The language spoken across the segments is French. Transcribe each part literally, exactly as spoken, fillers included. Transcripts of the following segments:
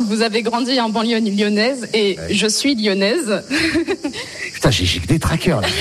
vous avez grandi en banlieue lyonnaise et ouais. Je suis lyonnaise. Putain, j'ai, j'ai des trackers là.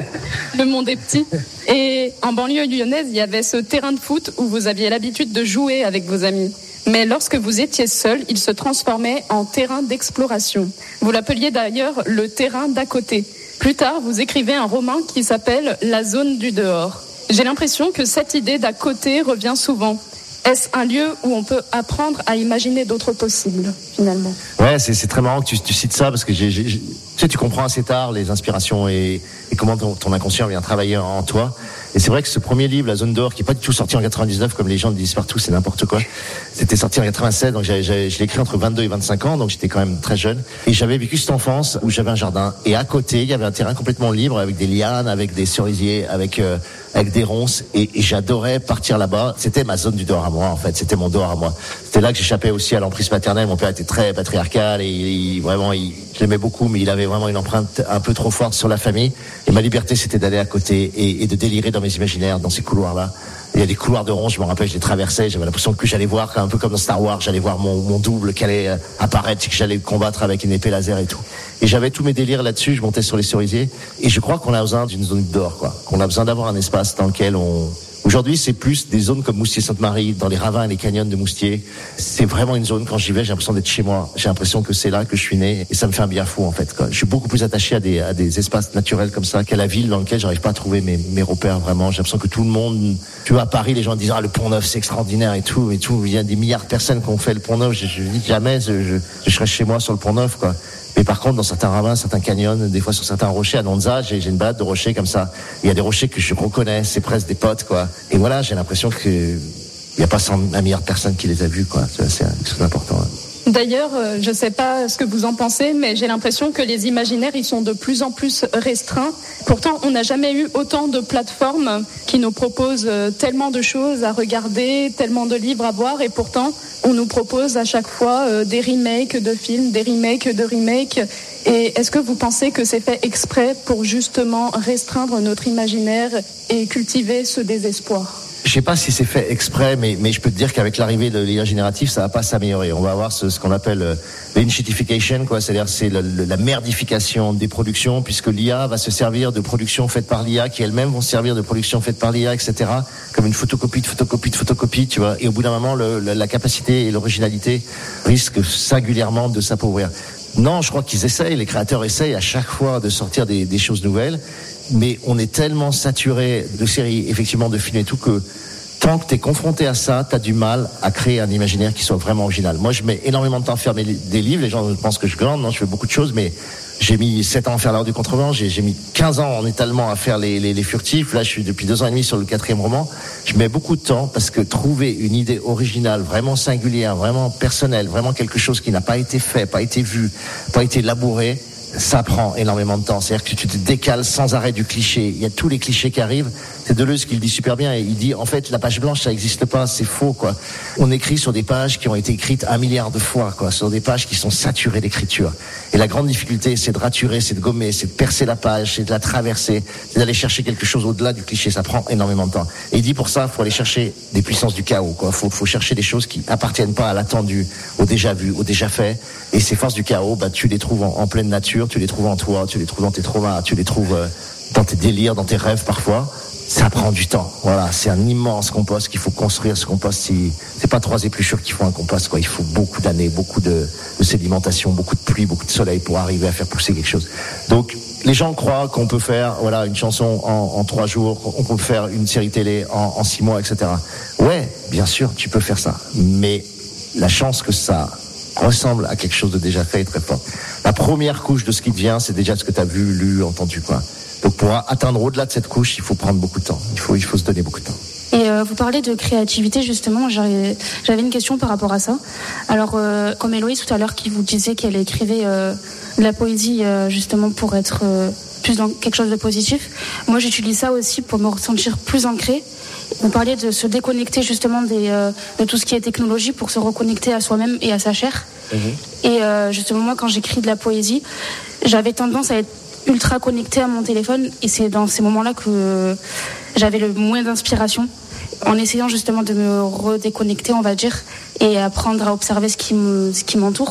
Le monde est petit. Et en banlieue lyonnaise, il y avait ce terrain de foot où vous aviez l'habitude de jouer avec vos amis. Mais lorsque vous étiez seul, il se transformait en terrain d'exploration. Vous l'appeliez d'ailleurs le terrain d'à côté. Plus tard, vous écrivez un roman qui s'appelle La zone du dehors. J'ai l'impression que cette idée d'à côté revient souvent. Est-ce un lieu où on peut apprendre à imaginer d'autres possibles, finalement ? Ouais, c'est, c'est très marrant que tu, tu cites ça, parce que j'ai, j'ai, tu sais, tu comprends assez tard les inspirations et, et comment ton, ton inconscient vient travailler en toi. Et c'est vrai que ce premier livre, La zone dehors, qui est pas du tout sorti en quatre-vingt-dix-neuf, comme les gens le disent partout, c'est n'importe quoi. C'était sorti en quatre-vingt-seize, donc j'avais, j'avais, je l'ai écrit entre vingt-deux et vingt-cinq ans, donc j'étais quand même très jeune. Et j'avais vécu cette enfance où j'avais un jardin. Et à côté, il y avait un terrain complètement libre, avec des lianes, avec des cerisiers, avec, euh, avec des ronces. Et, et j'adorais partir là-bas. C'était ma zone du dehors à moi, en fait. C'était mon dehors à moi. C'était là que j'échappais aussi à l'emprise maternelle. Mon père était très patriarcal et il, il, vraiment, il, je l'aimais beaucoup, mais il avait vraiment une empreinte un peu trop forte sur la famille. Et ma liberté, c'était d'aller à côté et, et de délirer dans mes imaginaires, dans ces couloirs-là. Il y a des couloirs de ronces, je me rappelle, je les traversais, j'avais l'impression que j'allais voir, un peu comme dans Star Wars, j'allais voir mon, mon double qui allait apparaître, que j'allais combattre avec une épée laser et tout. Et j'avais tous mes délires là-dessus, je montais sur les cerisiers, et je crois qu'on a besoin d'une zone d'or, quoi. Qu'on a besoin d'avoir un espace dans lequel on... Aujourd'hui, c'est plus des zones comme Moustier-Sainte-Marie, dans les ravins et les canyons de Moustier. C'est vraiment une zone, quand j'y vais, j'ai l'impression d'être chez moi. J'ai l'impression que c'est là que je suis né, et ça me fait un bien fou, en fait, quoi. Je suis beaucoup plus attaché à des, à des espaces naturels comme ça qu'à la ville dans laquelle j'arrive pas à trouver mes, mes repères, vraiment. J'ai l'impression que tout le monde, tu vois, à Paris, les gens disent, ah, le Pont-Neuf, c'est extraordinaire et tout, et tout. Il y a des milliards de personnes qui ont fait le Pont-Neuf. Je, je dis jamais, je, je, je serai chez moi sur le Pont-Neuf, quoi. Mais par contre, dans certains ravins, certains canyons, des fois sur certains rochers, à Nonza, j'ai, j'ai une balade de rochers comme ça. Il y a des rochers que je reconnais, c'est presque des potes, quoi. Et voilà, j'ai l'impression que il n'y a pas cent, un milliard de personnes qui les a vus, quoi. C'est, c'est, c'est important. Hein. D'ailleurs, je ne sais pas ce que vous en pensez, mais j'ai l'impression que les imaginaires, ils sont de plus en plus restreints. Pourtant, on n'a jamais eu autant de plateformes qui nous proposent tellement de choses à regarder, tellement de livres à voir, et pourtant, on nous propose à chaque fois des remakes de films, des remakes de remakes. Et est-ce que vous pensez que c'est fait exprès pour justement restreindre notre imaginaire et cultiver ce désespoir ? Je sais pas si c'est fait exprès, mais, mais je peux te dire qu'avec l'arrivée de l'I A générative, ça va pas s'améliorer. On va avoir ce, ce qu'on appelle euh, l'inshitification, quoi. C'est-à-dire, c'est le, le, la merdification des productions, puisque l'I A va se servir de productions faites par l'I A, qui elles-mêmes vont se servir de productions faites par l'I A, et cetera. Comme une photocopie de photocopie de photocopie, tu vois. Et au bout d'un moment, le, le, la capacité et l'originalité risquent singulièrement de s'appauvrir. Non, je crois qu'ils essayent, les créateurs essayent à chaque fois de sortir des, des choses nouvelles. Mais on est tellement saturé de séries, effectivement, de films et tout, que tant que t'es confronté à ça, t'as du mal à créer un imaginaire qui soit vraiment original. Moi, je mets énormément de temps à faire mes, des livres. Les gens pensent que je glande. Non, je fais beaucoup de choses, mais j'ai mis sept ans à faire L'Heure du Contrevent. J'ai, j'ai mis quinze ans en étalement à faire les, les, les furtifs. Là, je suis depuis deux ans et demi sur le quatrième roman. Je mets beaucoup de temps parce que trouver une idée originale, vraiment singulière, vraiment personnelle, vraiment quelque chose qui n'a pas été fait, pas été vu, pas été labouré, ça prend énormément de temps. C'est-à-dire que tu te décales sans arrêt du cliché. Il y a tous les clichés qui arrivent. C'est Deleuze qui le dit super bien. Et il dit, en fait, la page blanche, ça n'existe pas. C'est faux, quoi. On écrit sur des pages qui ont été écrites un milliard de fois, quoi. Sur des pages qui sont saturées d'écriture. Et la grande difficulté, c'est de raturer, c'est de gommer, c'est de percer la page, c'est de la traverser, c'est d'aller chercher quelque chose au-delà du cliché. Ça prend énormément de temps. Et il dit, pour ça, il faut aller chercher des puissances du chaos, quoi. Faut, faut chercher des choses qui appartiennent pas à l'attendu, au déjà vu, au déjà fait. Et ces forces du chaos, bah, tu les trouves en, en pleine nature, tu les trouves en toi, tu les trouves dans tes traumas, tu les trouves euh, dans tes délires, dans tes rêves parfois. Ça prend du temps. Voilà, c'est un immense compost qu'il faut construire. Ce compost, si, c'est pas trois épluchures qui font un compost, quoi. Il faut beaucoup d'années, beaucoup de, de sédimentation, beaucoup de pluie, beaucoup de soleil pour arriver à faire pousser quelque chose. Donc, les gens croient qu'on peut faire, voilà, une chanson en, en trois jours, qu'on peut faire une série télé en, en six mois, et cetera. Ouais, bien sûr, tu peux faire ça. Mais la chance que ça ressemble à quelque chose de déjà fait est très forte. La première couche de ce qui devient, c'est déjà ce que tu as vu, lu, entendu, quoi. Donc pour atteindre au-delà de cette couche, il faut prendre beaucoup de temps. Il faut, il faut se donner beaucoup de temps. Et euh, vous parlez de créativité, justement. J'avais, j'avais une question par rapport à ça. Alors, euh, comme Héloïse tout à l'heure qui vous disait qu'elle écrivait euh, de la poésie euh, justement pour être euh, plus dans quelque chose de positif, moi j'utilise ça aussi pour me ressentir plus ancrée. Vous parliez de se déconnecter justement des, euh, de tout ce qui est technologie pour se reconnecter à soi-même et à sa chair. Mmh. Et euh, justement, moi, quand j'écris de la poésie, j'avais tendance à être ultra connectée à mon téléphone, et c'est dans ces moments-là que j'avais le moins d'inspiration, en essayant justement de me redéconnecter, on va dire, et apprendre à observer ce qui me, ce qui m'entoure.